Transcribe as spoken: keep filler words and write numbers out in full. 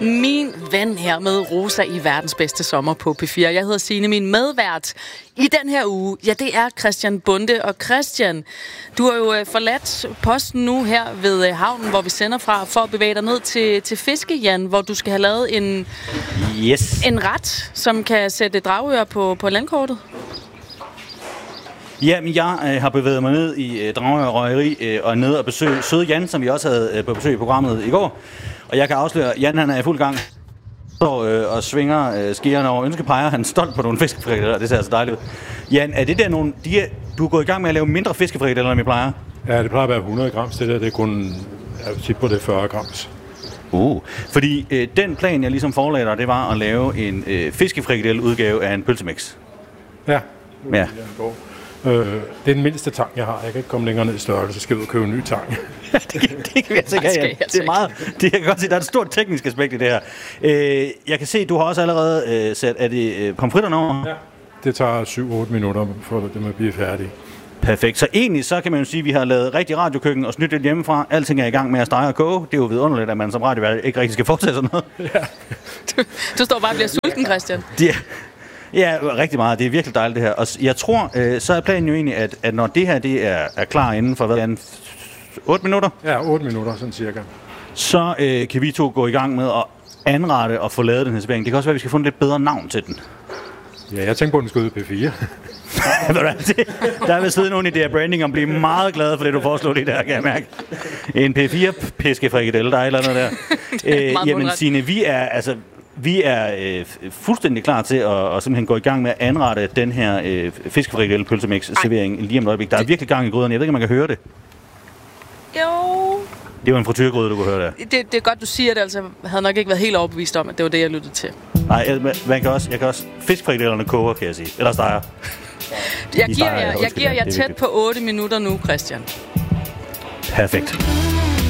Min ven her med Rosa i verdens bedste sommer på P fire. Jeg hedder Signe, min medvært i den her uge. Ja, det er Christian Bonde. Og Christian, du har jo forladt posten nu her ved havnen, hvor vi sender fra, for at bevæge dig ned til, til Fiskejan, hvor du skal have lavet en, yes. en ret, som kan sætte Dragør på, på landkortet. Ja, men jeg øh, har bevæget mig ned i øh, Dragør Røgeri øh, og ned og besøge Søde Jan, som vi også havde øh, på besøg i programmet i går. Og jeg kan afsløre, at Jan han er i fuld gang. Står øh, og svinger øh, skierne over ønskepeger. Han er stolt på nogle fiskefrikadeller, det ser altså dejligt ud. Jan, er det der nogle... De er, du er gået i gang med at lave mindre fiskefrikadeller, end vi plejer? Ja, det plejer at være hundrede grams. Det der, det er kun... Jeg vil sige på det fyrre grams. Uh, fordi øh, den plan, jeg ligesom forelagde dig, det var at lave en øh, fiskefrikadelle-udgave af en pølsemix. Ja. Ja. Øh, det er den mindste tang, jeg har. Jeg kan ikke komme længere ned i størrelse, så skal jeg ud og købe en ny tang. det, kan, det kan jeg altså ikke. Ja. Det er meget. Det, jeg kan godt se, der er et stort teknisk aspekt i det her. Øh, jeg kan se, du har også allerede øh, sat... Er det øh, pomfritterne over? Ja. Det tager syv otte minutter, for at det må blive færdigt. Perfekt. Så egentlig så kan man jo sige, at vi har lavet rigtig radiokøkken og snydt lidt hjemmefra. Alting er i gang med at stege og koge. Det er jo vidunderligt, at man som radiovært ikke rigtig skal fortsætte sådan noget. Ja. Du, du står bare og bliver sulten, Christian. Det, ja, rigtig meget. Det er virkelig dejligt det her. Og jeg tror, øh, så er planen jo egentlig, at, at når det her det er, er klar inden for hvad, otte minutter? Ja, otte minutter, sådan cirka. Så øh, kan vi to gå i gang med at anrette og få lavet den her servering. Det kan også være, at vi skal få en lidt bedre navn til den. Ja, jeg tænker på, at den skal ud i P fire. Der vil sidde nogen i det her branding og blive meget glade for det, du foreslår lige der, kan jeg mærke. En P fire-piskefrikadelle, der er et eller andet der. øh, jamen, Signe, vi er, altså, vi er øh, fuldstændig klar til at, at simpelthen gå i gang med at anrette den her øh, fiskefrikadelle pølsemix-servering lige om et øjeblik. Der er virkelig gang i gryderne. Jeg ved ikke, om man kan høre det. Jo... Det er jo en frityrgryde, du kunne høre der. Det, det er godt, du siger det. Altså, jeg havde nok ikke været helt overbevist om, at det var det, jeg lyttede til. Nej, man kan også, jeg kan også... Fiskefrikadellerne koger, kan jeg sige. Eller steger. Jeg giver jer, jeg giver jer tæt på otte minutter nu, Christian. Perfekt.